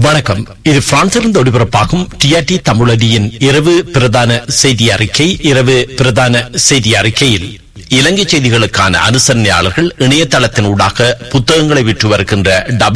வணக்கம். இது பிரான்சிலிருந்து ஒளிபரப்பாகும் டிஆர்டி தமிழடியின் இரவு பிரதான செய்தி அறிக்கை. இரவு பிரதான செய்தி அறிக்கையில் இலங்கை செய்திகளுக்கான அனுசரணையாளர்கள் இணையதளத்தினூடாக புத்தகங்களை விற்று வருகின்ற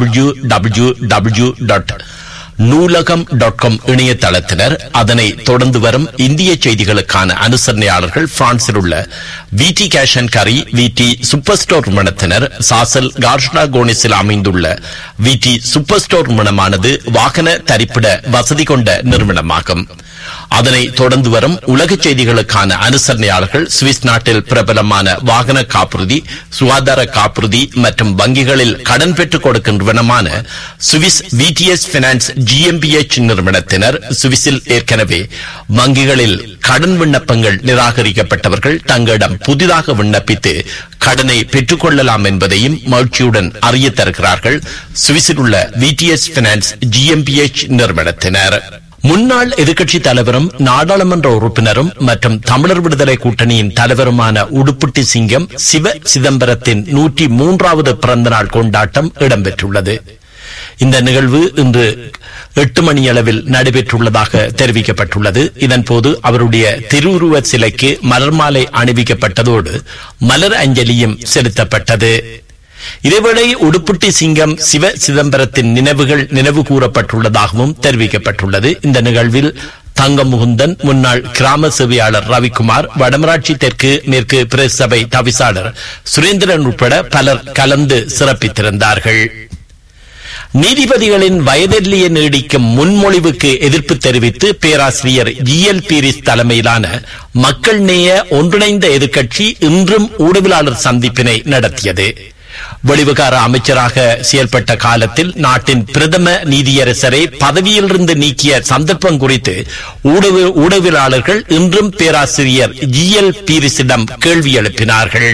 www.நூலகம்.com இணையதளத்தினர், அதனை தொடர்ந்து வரும் இந்திய செய்திகளுக்கான அனுசரணையாளர்கள் பிரான்சில் உள்ள விடி கேஷ் அண்ட் கரி விடி சூப்பர் ஸ்டோர் நிறுவனத்தினர், சாசல் கார்ஷ்டா கோனிஸில் அமைந்துள்ள விடி சூப்பர் ஸ்டோர் நிறுவனமானது வாகன தரிப்பிட வசதி கொண்ட நிறுவனமாகும். அதனை தொடர்ந்து வரும் உலக செய்திகளுக்கான அனுசரணையாளர்கள் சுவிஸ் நாட்டில் பிரபலமான வாகன காப்புறுதி, சுகாதார காப்புறுதி மற்றும் வங்கிகளில் கடன் பெற்றுக் கொடுக்கும் நிறுவனமான சுவிஸ் விடிஎஸ் பினான்ஸ் GmbH நிறுவனத்தினர், சுவிஸில் ஏற்கனவே வங்கிகளில் கடன் விண்ணப்பங்கள் நிராகரிக்கப்பட்டவர்கள் தங்களிடம் புதிதாக விண்ணப்பித்து கடனை பெற்றுக் கொள்ளலாம் என்பதையும் மகிழ்ச்சியுடன் அறிய தருகிறார்கள் சுவிஸில் உள்ள விடிஎஸ் பினான்ஸ் GmbH நிறுவனத்தினர். முன்னாள் எதிர்க்கட்சி தலைவரும் நாடாளுமன்ற உறுப்பினரும் மற்றும் தமிழர் விடுதலை கூட்டணியின் தலைவருமான உடுப்புட்டி சிங்கம் சிவ சிதம்பரத்தின் 103வது பிறந்த நாள் கொண்டாட்டம் இடம்பெற்றுள்ளது. இந்த நிகழ்வு இன்று 8 மணியளவில் நடைபெற்றுள்ளதாக தெரிவிக்கப்பட்டுள்ளது. இதன்போது அவருடைய திருவுருவ சிலைக்கு மலர் மாலை அணிவிக்கப்பட்டதோடு மலர் அஞ்சலியும் செலுத்தப்பட்டது. இதேவேளை உடுப்புட்டி சிங்கம் சிவ சிதம்பரத்தின் நினைவுகள் நினைவு கூறப்பட்டுள்ளதாகவும் தெரிவிக்கப்பட்டுள்ளது. இந்த நிகழ்வில் தங்கம் முகுந்தன், முன்னாள் கிராம சேவையாளர் ரவிக்குமார், வடமராட்சி தெற்கு மேற்கு பிரதேச சபை தவிசாளர் சுரேந்திரன் உட்பட பலர் கலந்து சிறப்பித்திருந்தார்கள். நீதிபதிகளின் வயதெல்லையை நீடிக்கும் முன்மொழிவுக்கு எதிர்ப்பு தெரிவித்து பேராசிரியர் GL பீரிஸ் தலைமையிலான மக்கள் நேய ஒன்றிணைந்த எதிர்க்கட்சி இன்றும் ஊடகவியலாளர் சந்திப்பினை நடத்தியது. வெளிவிகார அமைச்சராக செயல்பட்ட காலத்தில் நாட்டின் பிரதம நீதியரசரை பதவியிலிருந்து நீக்கிய சந்தர்ப்பம் குறித்து ஊடகவியலாளர்கள் இன்றும் பேராசிரியர் GL பீரிஸிடம் கேள்வி எழுப்பினார்கள்.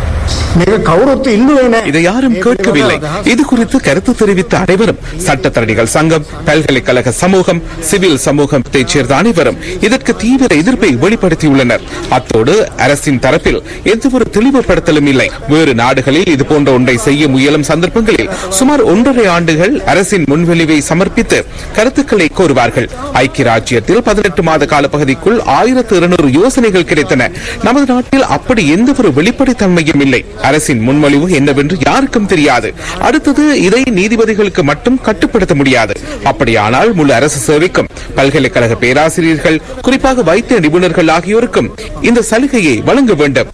இதை யாரும் கேட்கவில்லை. இது குறித்து கருத்து தெரிவித்த அனைவரும் சட்டத்தரணிகள் சங்கம், பல்கலைக்கழக சமூகம், சிவில் சமூகத்தைச் சேர்ந்த அனைவரும் இதற்கு தீவிர எதிர்ப்பை வெளிப்படுத்தியுள்ளனர். அத்தோடு அரசின் தரப்பில் எந்தவொரு தெளிவுபடுத்தலும் இல்லை. வேறு நாடுகளில் இதுபோன்ற ஒன்றை செய்ய முயலும் சந்தர்ப்பங்களில் சுமார் 1.5 ஆண்டுகள் அரசின் முன்வெளிவை சமர்ப்பித்து கருத்துக்களை கோருவார்கள். ஐக்கிய ராஜ்யத்தில் 18 மாத கால பகுதிக்குள் 1200 யோசனைகள் கிடைத்தன. நமது நாட்டில் அப்படி எந்தவொரு வெளிப்படைத்தன்மையும் இல்லை. அரசின் முன்மொழிவு என்னவென்று யாருக்கும் தெரியாது. அடுத்தது, இதை நீதிபதிகளுக்கு மட்டும் கட்டுப்படுத்த முடியாது. அப்படியானால் முழு அரசு சேவைக்கும் பல்கலைக்கழக பேராசிரியர்கள், குறிப்பாக வைத்திய நிபுணர்கள் ஆகியோருக்கும் இந்த சலுகையை வழங்க வேண்டும்.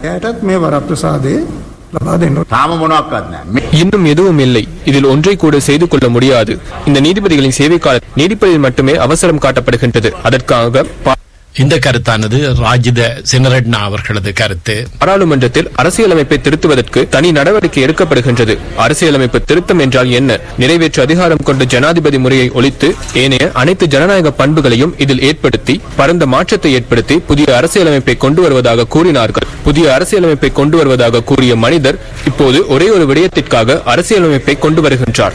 இன்னும் எதுவும் இல்லை. இதில் ஒன்றை கூட செய்து கொள்ள முடியாது. இந்த நீதிபதிகளின் சேவை கால நீடிப்பதில் மட்டுமே அவசரம் காட்டப்படுகின்றது. அதற்காக இந்த கருத்தானது ராஜித செனரட்னா அவர்களது கருத்து. பாராளுமன்றத்தில் அரசியலமைப்பை திருத்துவதற்கு தனி நடவடிக்கை எடுக்கப்படுகின்றது. அரசியலமைப்பு திருத்தம் என்றால் என்ன? நிறைவேற்று அதிகாரம் கொண்ட ஜனாதிபதி முறையை ஒழித்து ஏனைய அனைத்து ஜனநாயக பண்புகளையும் இதில் ஏற்படுத்தி பரந்த மாற்றத்தை ஏற்படுத்தி புதிய அரசியலமைப்பை கொண்டு வருவதாக கூறினார்கள். புதிய அரசியலமைப்பை கொண்டு வருவதாக கூறிய மனிதர் இப்போது ஒரே ஒரு விடயத்திற்காக அரசியலமைப்பை கொண்டு வருகின்றார்.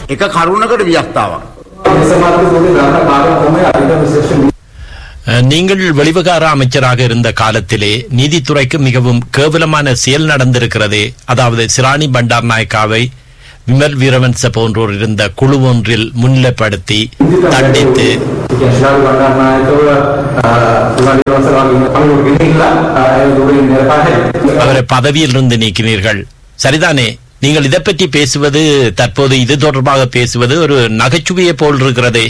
நீங்கள் வெளிவிகார அமைச்சராக இருந்த காலத்திலே நீதித்துறைக்கு மிகவும் கேவலமான செயல் நடந்திருக்கிறது. அதாவது சிராணி பண்டார் நாயக்காவை விமல் வீரவன்ச போன்றோர் இருந்த குழு ஒன்றில் முன்னிலைப்படுத்தி தண்டித்து அவரை பதவியில் இருந்து நீக்கினீர்கள். சரிதானே? நீங்கள் இதை பற்றி பேசுவது, தற்போது இது தொடர்பாக பேசுவது ஒரு நகைச்சுவையை போல் இருக்கிறதே.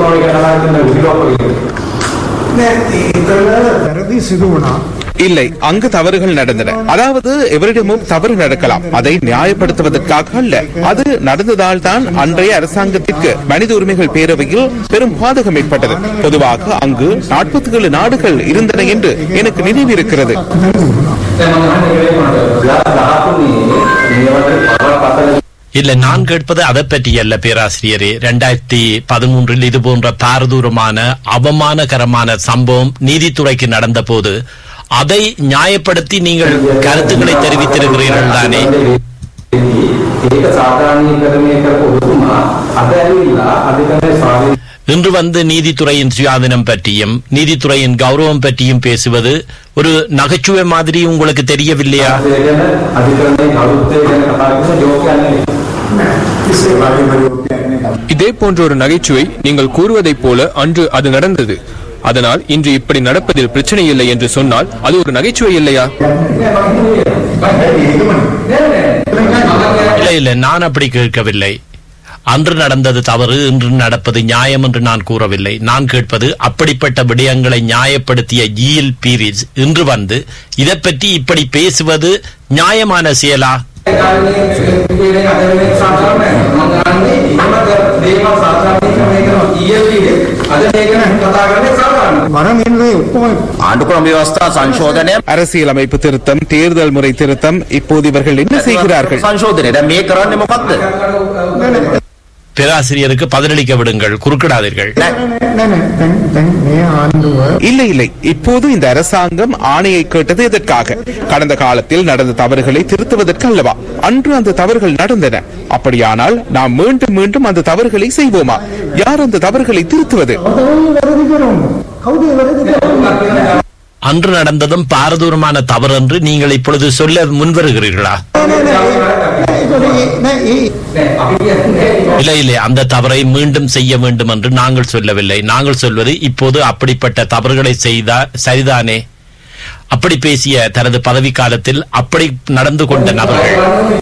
இல்லை, அங்கு தவறுகள் நடந்தன. அதாவது எவரிடமும் தவறு நடக்கலாம். அதை நியாயப்படுத்துவதற்காக அல்ல. அது நடந்ததால் தான் அன்றைய அரசாங்கத்திற்கு மனித உரிமைகள் பேரவையில் பெரும் பாதகம் ஏற்பட்டது. பொதுவாக அங்கு 47 நாடுகள் இருந்தன என்று எனக்கு நினைவிருக்கிறது. இல்ல, நான் கேட்பது அதை பற்றி அல்ல பேராசிரியரே. 2013 இது போன்ற பாரதூரமான அவமானகரமான சம்பவம் நீதித்துறைக்கு நடந்த போது அதை நியாயப்படுத்தி நீங்கள் கருத்துக்களை தெரிவித்திருக்கிறீர்கள் தானே? இன்று வந்து நீதித்துறையின் சுயாதீனம் பற்றியும் நீதித்துறையின் கௌரவம் பற்றியும் பேசுவது ஒரு நகைச்சுவை மாதிரி உங்களுக்கு தெரியவில்லையா? இதே போன்ற ஒரு நகைச்சுவை நீங்கள் கூறுவதைப் போல அன்று அது நடந்தது. அதனால் இன்று இப்படி நடப்பதில் பிரச்சனை இல்லை என்று சொன்னால் அது ஒரு நகைச்சுவை இல்லையா? இல்லை, நான் அப்படி கேட்கவில்லை. அன்று நடந்தது தவறு, இன்று நடப்பது நியாயம் என்று நான் கூறவில்லை. நான் கேட்பது, அப்படிப்பட்ட விடயங்களை நியாயப்படுத்திய ஜிஎல் பீரிஸ் இன்று வந்து இதை பற்றி இப்படி பேசுவது நியாயமான செயலா? அரசியலமைப்பு திருத்தம், தேர்தல் முறை திருத்தம், இப்போது இவர்கள் என்ன செய்கிறார்கள்? பேராசிரியருக்கு பதிலளிக்க விடுங்கள், குறுக்கிடாதீர்கள். இல்லை இல்லை, இப்போது இந்த அரசாங்கம் ஆணையை கேட்டது எதற்காக? கடந்த காலத்தில் நடந்த தவறுகளை திருத்துவதற்கு அல்லவா? அன்று அந்த தவறுகள் நடந்தன. அப்படியானால் நாம் மீண்டும் மீண்டும் அந்த தவறுகளை செய்வோமா? யார் அந்த தவறுகளை திருத்துவது? அன்று நடந்ததும் பாரதூரமான தவறு என்று நீங்கள் இப்பொழுது சொல்ல முன்வருகிறீர்களா? இல்லை இல்லை, அந்த தவறை மீண்டும் செய்ய வேண்டும் என்று நாங்கள் சொல்லவில்லை. நாங்கள் சொல்வது, இப்போது அப்படிப்பட்ட தவறுகளை செய்தால் சரிதானே? அப்படி பேசிய தனது பதவி காலத்தில் அப்படி நடந்து கொண்ட நபர்கள்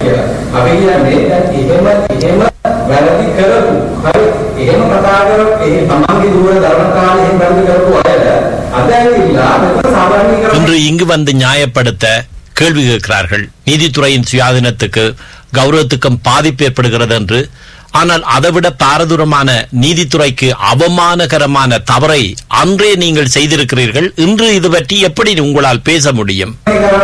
இன்று இங்கு வந்து நியாயப்படுத்த கேள்வி கேட்கிறார்கள். நீதித்துறையின் சுயாதீனத்துக்கு கௌரவத்துக்கும் பாதிப்பு ஏற்படுகிறது என்று. ஆனால் அதைவிட பாரதூரமான, நீதித்துறைக்கு அவமானகரமான தவறை அன்றே நீங்கள் செய்திருக்கிறீர்கள். இன்று இது பற்றி எப்படி உங்களால் பேச முடியும்?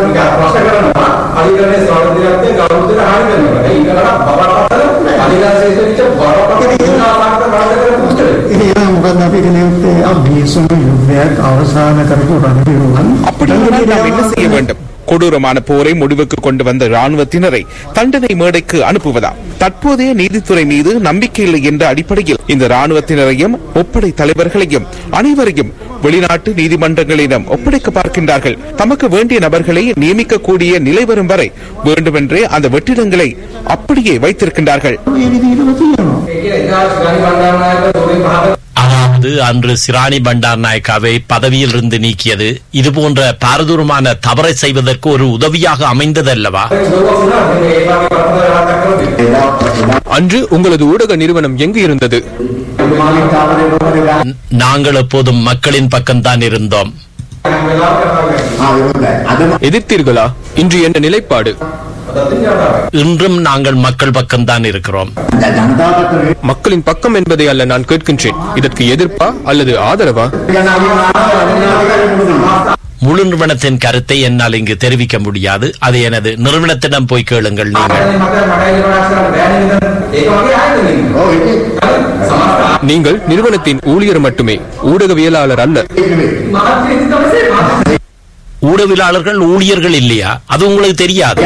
அப்படி நாம் என்ன செய்ய வேண்டும்? கொடூரமான போரை முடிவுக்கு கொண்டு வந்த ராணுவத்தினரை தண்டனை மேடைக்கு அனுப்புவதா? தற்போதைய நீதித்துறை மீது நம்பிக்கை இல்லை என்ற அடிப்படையில் இந்த ராணுவத்தினரையும் முப்படை தலைவர்களையும் அனைவரையும் வெளிநாட்டு நீதிமன்றங்களிடம் ஒப்படைக்க பார்க்கின்றார்கள். தமக்கு வேண்டிய நபர்களை நியமிக்கக்கூடிய நிலை வரும் வரை வேண்டுமென்றே அந்த வெற்றிடங்களை அப்படியே வைத்திருக்கின்றார்கள். அதாவது அன்று சிராணி பண்டார் நாயக்காவை பதவியில் இருந்து நீக்கியது இதுபோன்ற பாரதூரமான தவறை செய்வதற்கு ஒரு உதவியாக அமைந்தது அல்லவா? அன்று உங்களது ஊடக நிறுவனம் எங்கு இருந்தது? நாங்கள் எப்போதும் மக்களின் பக்கம்தான் இருந்தோம். எதிர்த்தீர்களா? இன்று என்ன நிலைப்பாடு? இன்றும் நாங்கள் மக்கள் பக்கம்தான் இருக்கிறோம். மக்களின் பக்கம் என்பதை அல்ல நான் கேட்கின்றேன். இதற்கு எதிர்ப்பா அல்லது ஆதரவா? முழு நிறுவனத்தின் கருத்தை என்னால் இங்கு தெரிவிக்க முடியாது. அது எனது நிறுவனத்திடம் போய் கேளுங்கள். நீங்கள் நிறுவனத்தின் ஊழியர் மட்டுமே, ஊடகவியலாளர் அல்ல. ஊடகவியலாளர்கள் ஊழியர்கள் இல்லையா? அது உங்களுக்கு தெரியாது.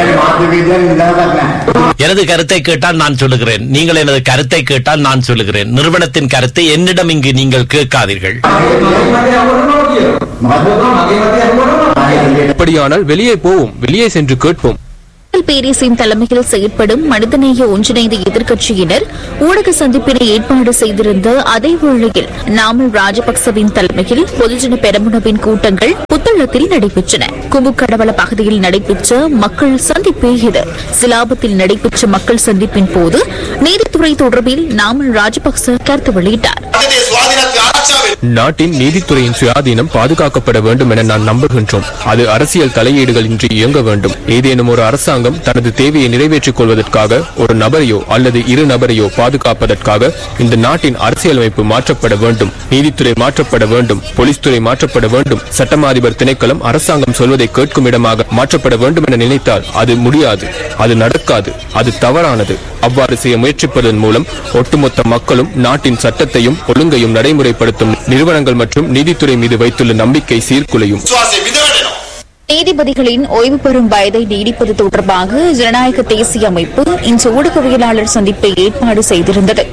எனது கருத்தை கேட்டால் நான் சொல்லுகிறேன். நீங்கள் எனது கருத்தை கேட்டால் நான் சொல்லுகிறேன். நிறுவனத்தின் கருத்தை என்னிடம் இங்கு நீங்கள் கேட்காதீர்கள். அப்படியானால் வெளியே போவோம், வெளியே சென்று கேட்போம். பீரிஸின் தலைமையில் செயற்படும் மனிதநேய ஒன்றிணைந்த எதிர்க்கட்சியினர் ஊடக சந்திப்பினை ஏற்பாடு செய்திருந்த அதே வேளையில் நாமல் ராஜபக்சவின் தலைமையில் பொதுஜன பெரமுனவின் கூட்டங்கள் புத்தளத்தில் நடைபெற்றன. கும்புக்கடவள பகுதியில் நடைபெற்ற மக்கள் சந்திப்பே இது. சிலாபத்தில் நடைபெற்ற மக்கள் சந்திப்பின் போது நீதித்துறை தொடர்பில் நாமல் ராஜபக்ச கருத்து வெளியிட்டார். நாட்டின் நீதித்துறையின் சுயாதீனம் பாதுகாக்கப்பட வேண்டும் என நான் நம்புகின்றோம். அது அரசியல் தலையீடுகள் இன்றி இயங்க வேண்டும். ஏதேனும் ஒரு அரசாங்கம் தனது தேவையை நிறைவேற்றிக் கொள்வதற்காக ஒரு நபரையோ அல்லது இரு நபரையோ பாதுகாப்பதற்காக இந்த நாட்டின் அரசியலமைப்பு மாற்றப்பட வேண்டும். நீதித்துறை மாற்றப்பட வேண்டும். போலீஸ் துறை மாற்றப்பட வேண்டும். சட்டமாதிபர் திணைக்களம் அரசாங்கம் சொல்வதை கேட்கும் இடமாக மாற்றப்பட வேண்டும் என நினைத்தால் அது முடியாது. அது நடக்காது. அது தவறானது. அவ்வாறு செய்ய முயற்சிப்பதன் மூலம் ஒட்டுமொத்த மக்களும் நாட்டின் சட்டத்தையும் ஒழுங்கையும் நடைமுறைப்படுத்தும் நிறுவனங்கள் மற்றும் நீதித்துறை மீது வைத்துள்ள நம்பிக்கை சீர்குலையும். நீதிபதிகளின் ஓய்வு பெறும் வயதை நீடிப்பது தொடர்பாக ஜனநாயக தேசிய அமைப்பு இன்று ஊடகவியலாளர் சந்திப்பை ஏற்பாடு செய்திருந்தது.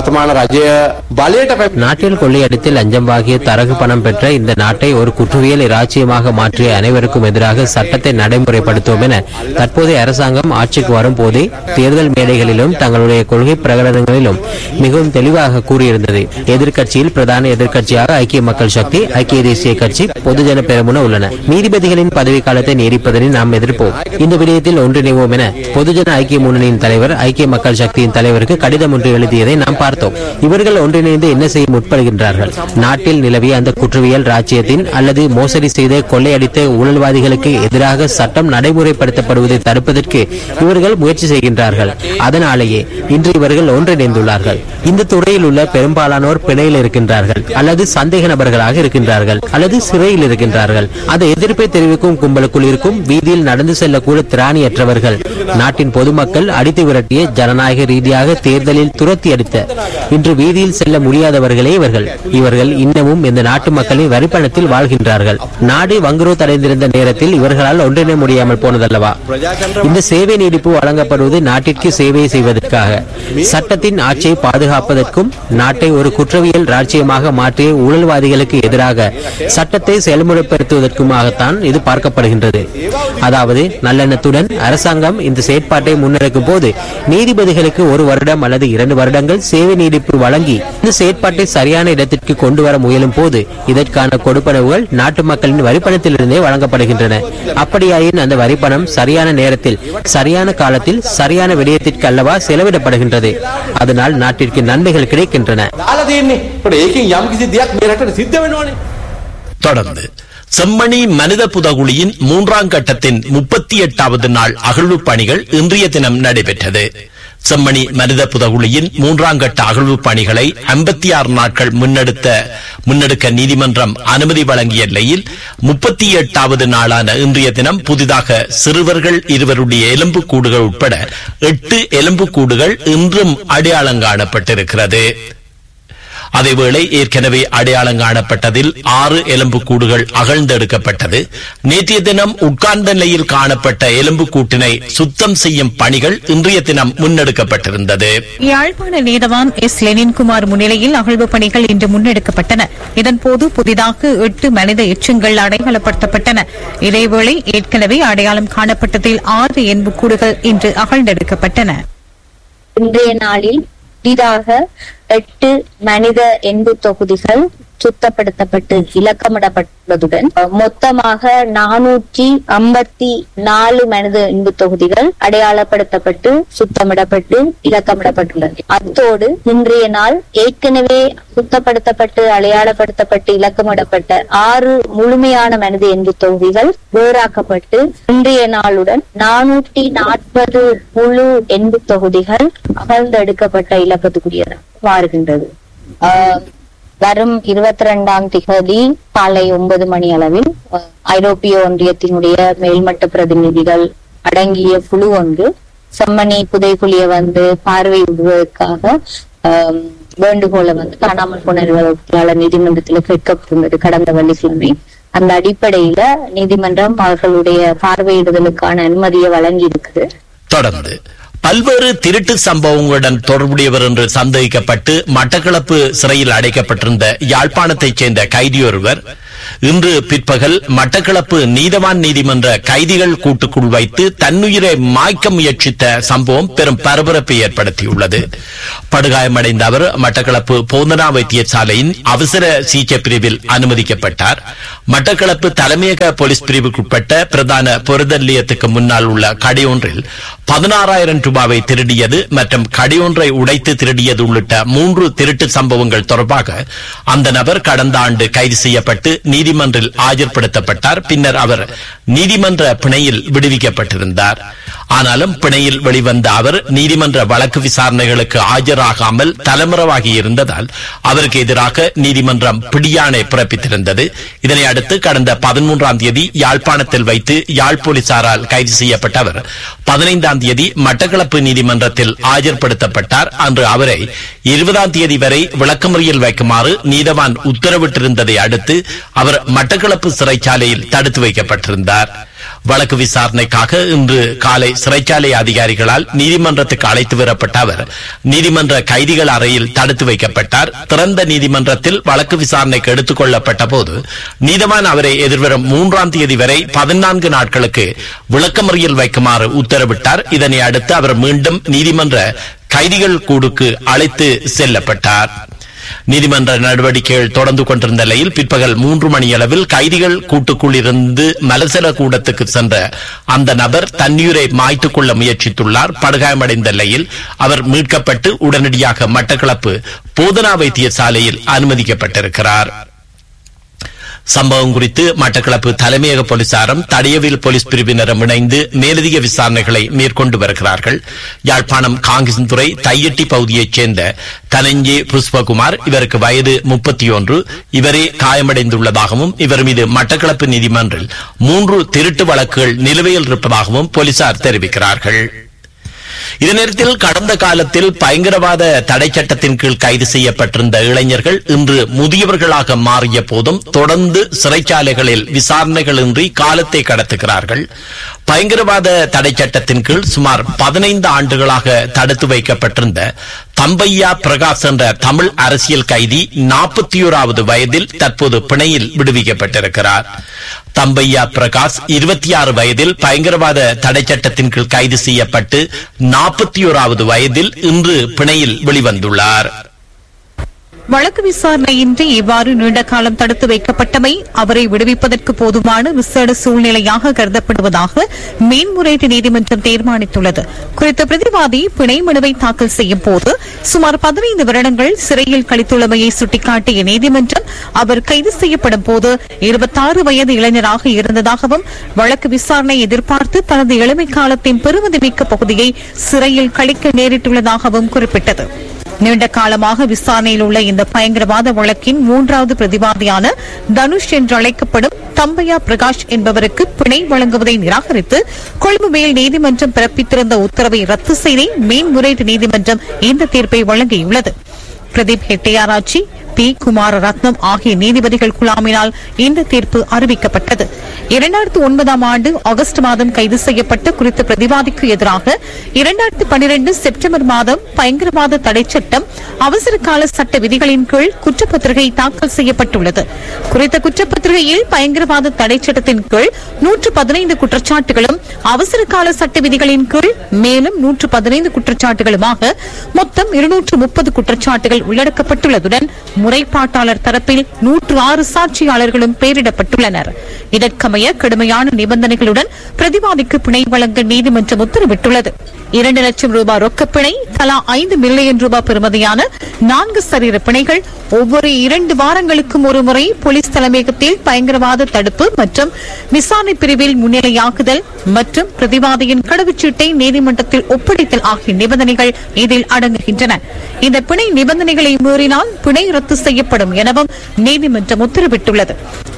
நாட்டில் கொள்ளையடித்து லஞ்சம் வாங்கிய தரகு பணம் பெற்ற இந்த நாட்டை ஒரு குற்றவியல் இராச்சியமாக மாற்றிய அனைவருக்கும் எதிராக சட்டத்தை நடைமுறைப்படுத்துவோம் என தற்போதைய அரசாங்கம் ஆட்சிக்கு வரும் போதே தேர்தல் மேடைகளிலும் தங்களுடைய கொள்கை பிரகடனங்களிலும் மிகவும் தெளிவாக கூறியிருந்தது. எதிர்க்கட்சியில் பிரதான எதிர்க்கட்சியாக ஐக்கிய மக்கள் சக்தி, ஐக்கிய தேசிய கட்சி, பொதுஜன பெரமுன உள்ளன. நீதிபதிகளின் பதவி காலத்தை நீடிப்பதனை நாம் எதிர்ப்போம். இந்த விடயத்தில் ஒன்றிணைவோம் என பொதுஜன ஐக்கிய முன்னணியின் தலைவர், ஐக்கிய மக்கள் சக்தியின் தலைவருக்கு கடிதம் ஒன்று எழுதியதை நாம் பார்த்தோம். இவர்கள் ஒன்றிணைந்து என்ன செய்ய முற்படுகின்றார்கள்? நாட்டில் நிலவிய அந்த குற்றவியல் ராஜ்யத்தின் அல்லது மோசடி செய்த கொள்ளையடித்த ஊழல்வாதிகளுக்கு எதிராக சட்டம் நடைமுறைப்படுத்தப்படுவதை தடுப்பதற்கு இவர்கள் முயற்சி செய்கின்றார்கள். அதனாலேயே இன்று இவர்கள் ஒன்றிணைந்துள்ளார்கள். இந்த துறையில் உள்ள பெரும்பாலானோர் பிணையில் இருக்கின்றார்கள், அல்லது சந்தேக நபர்களாக இருக்கின்றார்கள், அல்லது சிறையில் இருக்கின்றார்கள். அந்த எதிர்ப்பை தெரிவிக்கும் கும்பலுக்குள் இருக்கும் வீதியில் நடந்து செல்லக்கூட திராணியற்றவர்கள், நாட்டின் பொதுமக்கள் அடித்து விரட்டிய ஜனநாயக ரீதியாக தேர்தலில் துரத்தி அடித்த இன்று வீதியில் செல்ல முடியாதவர்களே இவர்கள் இன்னமும் இந்த நாட்டு மக்களின் வரிப்பணத்தில் வாழ்கின்றார்கள். நாடு வங்குரோத் அடைந்திருந்த நேரத்தில் இவர்களால் ஒன்றிணை முடியாமல் போனதல்லவா? இந்த சேவை நீடிப்பு வழங்கப்படுவது நாட்டிற்கு சேவை செய்வதற்காக, சட்டத்தின் ஆட்சியை பாதுகாப்பதற்கும், நாட்டை ஒரு குற்றவியல் ராஜ்யமாக மாற்றிய ஊழல்வாதிகளுக்கு எதிராக சட்டத்தை செயல்முறைப்படுத்துவதற்குமாகத்தான் இது பார்க்கப்படுகின்றது. அதாவது நல்லெண்ணத்துடன் அரசாங்கம் இந்த செயற்பாட்டை முன்னெடுக்கும் போது நீதிபதிகளுக்கு 1 வருடம் அல்லது 2 வருடங்கள் சேவை நீடிப்பு வழங்கி இந்த செயற்பாட்டை சரியான இடத்திற்கு கொண்டு வர முயலும் போது இதற்கான கொடுப்பனவுகள் நாட்டு மக்களின் வரிப்பணத்திலிருந்தே வழங்கப்படுகின்றன. அப்படியாயின் அந்த வரிப்பணம் சரியான நேரத்தில், சரியான காலத்தில், சரியான விடயத்திற்கு அல்லவா செலவிடப்படுகின்றது. அதனால் நாட்டிற்கு நன்மைகள் கிடைக்கின்றன. தொடர்ந்து செம்மணி மனித புதகுழியின் 3ஆம் கட்டத்தின் 38வது நாள் அகழ்வு பணிகள் இன்றைய தினம் நடைபெற்றது. செம்மணி மனித புதகுழியின் 3ஆம் கட்ட அகழ்வு பணிகளை 56 நாட்கள் முன்னெடுக்க நீதிமன்றம் அனுமதி வழங்கிய நிலையில் 38வது நாளான இன்றைய தினம் புதிதாக சிறுவர்கள் 2 எலும்புக்கூடுகள் உட்பட 8 எலும்புக்கூடுகள் இன்றும் அடையாளம் காணப்பட்டிருக்கிறது. அதேவேளை ஏற்கனவே அடையாளம் காணப்பட்டதில் 6 எலும்புக்கூடுகள் அகழ்ந்தெடுக்கப்பட்டது. நேற்றைய தினம் உட்கார்ந்த நிலையில் காணப்பட்ட எலும்புக்கூட்டினை சுத்தம் செய்யும் பணிகள் இன்றைய தினம் முன்னெடுக்கப்பட்டிருந்தது. யாழ்ப்பாண நீதவான் எஸ் லெனின்குமார் முன்னிலையில் அகழ்வு பணிகள் இன்று முன்னெடுக்கப்பட்டன. இதன்போது புதிதாக 8 மனித எச்சங்கள் அடையாளப்படுத்தப்பட்டன. இதேவேளை ஏற்கனவே அடையாளம் காணப்பட்டதில் 6 எலும்புக்கூடுகள் இன்று அகழ்ந்தெடுக்கப்பட்டன. இன்றைய நாளில் புதிதாக 8 மனித எண்பு தொகுதிகள் சுத்தப்படுத்தப்பட்டு இலக்கமிடப்பட்டுள்ளதுடன் மொத்தமாக 454 மனித எண்பு தொகுதிகள் அடையாளப்படுத்தப்பட்டு சுத்தமிடப்பட்டு இலக்கமிடப்பட்டுள்ளது. அத்தோடு இன்றைய நாள் ஏற்கனவே சுத்தப்படுத்தப்பட்டு அடையாளப்படுத்தப்பட்டு இலக்கமிடப்பட்ட 6 முழுமையான மனித எண்பு தொகுதிகள் வேறாக்கப்பட்டு இன்றைய நாளுடன் 440 முழு எண்பு தொகுதிகள் அகழ்ந்தெடுக்கப்பட்ட இலக்கத்துக்குரிய மாறுகின்றது. வரும் 22ஆம் தேதி காலை 9 மணி அளவில் ஐரோப்பிய ஒன்றியத்தினுடைய மேல்மட்ட பிரதிநிதிகள் அடங்கிய குழு ஒன்று செம்மணி புதைக்குழியை பார்வையிடுவதற்காக வேண்டுகோளை காணாமல் போன நிறுவனத்தாளர் நீதிமன்றத்தில் கேட்கப்பட்டுள்ளது கடந்த வெள்ளிக்கிழமை. அந்த அடிப்படையில நீதிமன்றம் அவர்களுடைய பார்வையிடுதலுக்கான அனுமதியை வழங்கி இருக்குது. தொடர்ந்து பல்வேறு திருட்டு சம்பவங்களுடன் தொடர்புடையவர் என்று சந்தேகிக்கப்பட்டு மட்டக்களப்பு சிறையில் அடைக்கப்பட்டிருந்த யாழ்ப்பாணத்தைச் சேர்ந்த கைதியொருவர் இன்று பிற்பகல் மட்டக்களப்பு நீதவான் நீதிமன்ற கைதிகள் கூட்டுக்குள் வைத்து தன்னுயிரை மாய்க்க முயற்சித்த சம்பவம் பெரும் பரபரப்பை ஏற்படுத்தியுள்ளது. படுகாயமடைந்த அவர் மட்டக்களப்பு போதனா வைத்தியசாலையின் அவசர சிகிச்சை பிரிவில் அனுமதிக்கப்பட்டார். மட்டக்களப்பு தலைமையக போலீஸ் பிரிவுக்குட்பட்ட பிரதான பொருத நிலையத்துக்கு முன்னால் உள்ள கடையொன்றில் 16,000 ரூபாவை திருடியது மற்றும் கடையொன்றை உடைத்து திருடியது உள்ளிட்ட 3 திருட்டு சம்பவங்கள் தொடர்பாக அந்த நபர் கடந்த ஆண்டு கைது செய்யப்பட்டு நீதிமன்றில் ஆஜர்படுத்தப்பட்டார். பின்னர் அவர் நீதிமன்ற பிணையில் விடுவிக்கப்பட்டிருந்தார். ஆனாலும் பிணையில் வெளிவந்த அவர் நீதிமன்ற வழக்கு விசாரணைகளுக்கு ஆஜராகாமல் தலைமறைவாகி இருந்ததால் அவருக்கு எதிராக நீதிமன்றம் பிடியாணை பிறப்பித்திருந்தது. இதனை அடுத்து கடந்த 13ஆம் தேதி யாழ்ப்பாணத்தில் வைத்து யாழ் போலீசாரால் கைது செய்யப்பட்ட அவர் 15ஆம் தேதி மட்டக்களப்பு நீதிமன்றத்தில் ஆஜர்படுத்தப்பட்டார். அன்று அவரை 20ஆம் தேதி வரை விளக்கமறியல் வைக்குமாறு நீதவான் உத்தரவிட்டிருந்ததை அடுத்து அவர் மட்டக்களப்பு சிறைச்சாலையில் தடுத்து வைக்கப்பட்டிருந்தார். வழக்கு விசாரணைக்காக இன்று காலை சிறைச்சாலை அதிகாரிகளால் நீதிமன்றத்துக்கு அழைத்து வரப்பட்ட அவர் நீதிமன்ற கைதிகள் அறையில் தடுத்து வைக்கப்பட்டார். திறந்த நீதிமன்றத்தில் வழக்கு விசாரணைக்கு எடுத்துக் கொள்ளப்பட்ட போது நீதிமான் அவரை எதிர்வரும் 3ஆம் தேதி வரை 14 நாட்களுக்கு விளக்கமறியல் வைக்குமாறு உத்தரவிட்டார். இதனை அடுத்து அவர் மீண்டும் நீதிமன்ற கைதிகள் கூடுக்கு அழைத்து செல்லப்பட்டார். நீதிமன்ற நடவடிக்கைகள் தொடர்ந்து கொண்டிருந்த நிலையில் பிற்பகல் 3 மணியளவில் கைதிகள் கூட்டுக்குள் இருந்து மலசல கூடத்துக்கு சென்ற அந்த நபர் தண்ணீரை மாய்த்துக் கொள்ள முயற்சித்துள்ளார். படுகாயமடைந்த நிலையில் அவர் மீட்கப்பட்டு உடனடியாக மட்டக்களப்பு போதனா வைத்தியசாலையில் அனுமதிக்கப்பட்டிருக்கிறார். சம்பவம் குறித்து மட்டக்களப்பு தலைமையக போலீசாரும் தடயவியல் போலீஸ் பிரிவினரும் இணைந்து மேலதிக விசாரணைகளை மேற்கொண்டு வருகிறார்கள். யாழ்ப்பாணம் காங்கிரஸ்துறை தையட்டி பகுதியைச் சேர்ந்த தனஞ்சே புஷ்பகுமார், இவருக்கு வயது 31, இவரே காயமடைந்துள்ளதாகவும் இவர் மீது மட்டக்களப்பு நீதிமன்றில் 3 திருட்டு வழக்குகள் நிலுவையில் இருப்பதாகவும் போலீசார் தெரிவிக்கிறார்கள். இதே நேரத்தில் கடந்த காலத்தில் பயங்கரவாத தடை சட்டத்தின் கீழ் கைது செய்யப்பட்டிருந்த இளைஞர்கள் இன்று முதியவர்களாக மாறிய போதும் தொடர்ந்து சிறைச்சாலைகளில் விசாரணைகள் இன்றி காலத்தை கடத்துகிறார்கள். பயங்கரவாத தடை சட்டத்தின் கீழ் சுமார் 15 ஆண்டுகளாக தடுத்து வைக்கப்பட்டிருந்த தம்பையா பிரகாஷ் என்ற தமிழ் அரசியல் கைதி 41வது வயதில் தற்போது பிணையில் விடுவிக்கப்பட்டிருக்கிறார். தம்பையா பிரகாஷ் 26 வயதில் பயங்கரவாத தடை சட்டத்தின் கீழ் கைது செய்யப்பட்டு 41வது வயதில் இன்று பிணையில் வெளிவந்துள்ளார். வழக்கு விசாரணையின்றி இவ்வாறு நீண்ட காலம் தடுத்து வைக்கப்பட்டமை அவரை விடுவிப்பதற்கு போதுமான விசேட சூழ்நிலையாக கருதப்படுவதாக மேன்முறையீட்டு நீதிமன்றம் தீர்மானித்துள்ளது. குறித்த பிரதிவாதி பிணை மனுவை தாக்கல் செய்யும் போது சுமார் 15 வருடங்கள் சிறையில் கழித்துள்ளமையை சுட்டிக்காட்டிய நீதிமன்றம் அவர் கைது செய்யப்படும் போது 26 வயது இளைஞராக இருந்ததாகவும் வழக்கு விசாரணை எதிர்பார்த்து தனது இளமை காலத்தின் பெருமதிமிக்க பகுதியை சிறையில் கழிக்க நேரிட்டுள்ளதாகவும் குறிப்பிட்டது. நீண்ட காலமாக விசாரணையில் உள்ள இந்த பயங்கரவாத வழக்கின் 3வது பிரதிவாதியான தனுஷ் என்று அழைக்கப்படும் தம்பையா பிரகாஷ் என்பவருக்கு பிணை வழங்குவதை நிராகரித்து கொழும்பு மேல் நீதிமன்றம் பிறப்பித்திருந்த உத்தரவை ரத்து செய்து மேன்முறையீட்டு நீதிமன்றம் இந்த தீர்ப்பை வழங்கியுள்ளது. பிரதீப் ஹெட்டியாராச்சி, பி குமார ரத்னம் ஆகிய நீதிபதிகள் குழாமினால் இந்த தீர்ப்பு அறிவிக்கப்பட்டது. 2009ஆம் ஆண்டு ஆகஸ்ட் மாதம் கைது செய்யப்பட்ட குறித்த பிரதிவாதிக்கு எதிராக 2012 செப்டம்பர் மாதம் பயங்கரவாத தடை சட்டம் அவசர கால சட்ட விதிகளின் கீழ் குற்றப்பத்திரிகை தாக்கல் செய்யப்பட்டுள்ளது. குறித்த குற்றப்பத்திரிகையில் பயங்கரவாத தடை சட்டத்தின் கீழ் 115 குற்றச்சாட்டுகளும் அவசர கால சட்ட விதிகளின் கீழ் மேலும் 115 குற்றச்சாட்டுகளுமாக மொத்தம் 230 குற்றச்சாட்டுகள் உள்ளடக்கப்பட்டுள்ளதுடன் முறைப்பாட்டாளர் தரப்பில் 106 சாட்சியாளர்களும் பெயரிடப்பட்டுள்ளனர். இதற்கமைய கடுமையான நிபந்தனைகளுடன் பிரதிவாதிக்கு பிணை வழங்க நீதிமன்றம் உத்தரவிட்டுள்ளது. 2 லட்சம் ரூபாய் ரொக்கப்பிணை, தலா 5 மில்லியன் ரூபாய் பெறுமதியான 4 சரீர பிணைகள், ஒவ்வொரு 2 வாரங்களுக்கும் ஒரு முறை போலீஸ் தலைமையகத்தில் பயங்கரவாத தடுப்பு மற்றும் விசாரணை பிரிவில் முன்னிலையாக்குதல் மற்றும் பிரதிவாதியின் கடவுச்சீட்டை நீதிமன்றத்தில் ஒப்படைத்தல் ஆகிய நிபந்தனைகள் இதில் அடங்குகின்றன. இந்த பிணை நிபந்தனைகளை மீறினால் பிணை ரத்து செய்யப்படும் எனவும் நீதிமன்றம் உத்தரவிட்டுள்ளது.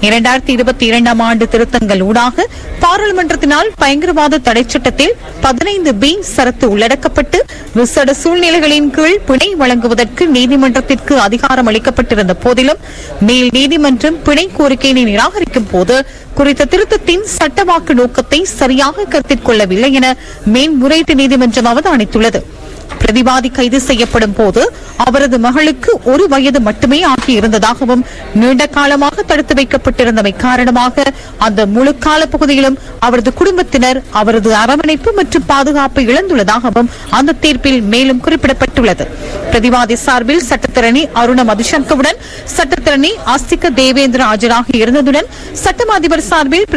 2022ஆம் ஆண்டு திருத்தங்கள் ஊடாக பாராளுமன்றத்தினால் பயங்கரவாத தடை சட்டத்தில் 15B சரத்து உள்ளடக்கப்பட்டு விசேட சூழ்நிலைகளின் கீழ் பிணை வழங்குவதற்கு நீதிமன்றத்திற்கு அதிகாரம் அளிக்கப்பட்டிருந்த போதிலும் மேல் நீதிமன்றம் பிணை கோரிக்கையை நிராகரிக்கும் போது குறித்த திருத்தத்தின் சட்டவாக்கு நோக்கத்தை சரியாக கருத்தில் கொள்ளவில்லை என மேன்முறையீட்டு நீதிமன்றம் அவதானித்துள்ளது. பிரதிவாதி கைது செய்யப்படும் போது அவரது மகளுக்கு 1 வயது மட்டுமே ஆகியிருந்ததாகவும் நீண்ட காலமாக தடுத்து வைக்கப்பட்டிருந்தமை காரணமாக அந்த முழு கால பகுதியிலும் அவரது குடும்பத்தினர் அவரது அரவணைப்பு மற்றும் பாதுகாப்பை இழந்துள்ளதாகவும் அந்த தீர்ப்பில் மேலும் குறிப்பிடப்பட்டுள்ளது. பிரதிவாதி சார்பில் சட்டத்தரணி அருண மதுசங்கவுடன் சட்டத்தரணி ஆஸ்திக தேவேந்திர ஆஜராகி இருந்ததுடன் சட்டம் அதிபர் சார்பில்